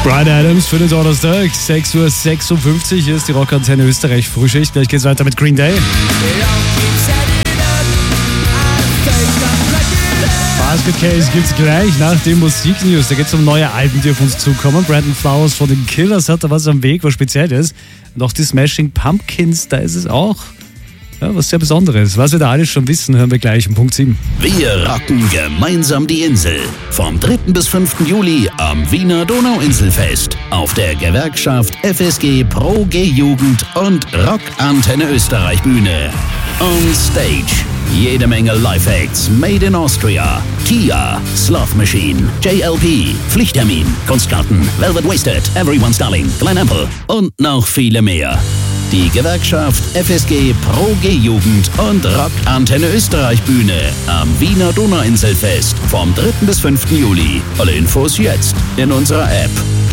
Bryan Adams für den Donnerstag, 6:56 Uhr. Hier ist die Rockantenne Österreich Frühschicht. Gleich geht's weiter mit Green Day. Basket Case gibt's gleich nach dem Musiknews. Da geht's um neue Alben, die auf uns zukommen. Brandon Flowers von den Killers hat da was am Weg, was speziell ist. Noch die Smashing Pumpkins, da ist es auch was sehr Besonderes. Was wir da alles schon wissen, hören wir gleich um Punkt 7. Wir rocken gemeinsam die Insel. Vom 3. bis 5. Juli am Wiener Donauinselfest. Auf der Gewerkschaft FSG Pro G-Jugend und Rockantenne Österreich Bühne. On Stage. Jede Menge Live-Acts made in Austria. Kia, Sloth Machine, JLP, Pflichttermin, Kunstkarten, Velvet Wasted, Everyone's Darling, Glen Ample und noch viele mehr. Die Gewerkschaft FSG Pro G-Jugend und Rockantenne Österreich Bühne am Wiener Donauinselfest vom 3. bis 5. Juli. Alle Infos jetzt in unserer App.